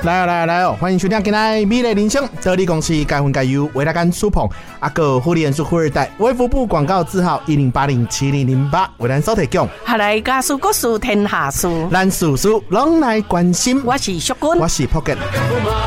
来哦！欢迎收听今天美丽人生，得力公司该分该优，为大家苏捧阿个护理人数富二代，卫福部广告字号10807008，为咱所提供。 下来家事国事天下事， 咱事事拢来关心。 我是淑君， 我是 Pocket。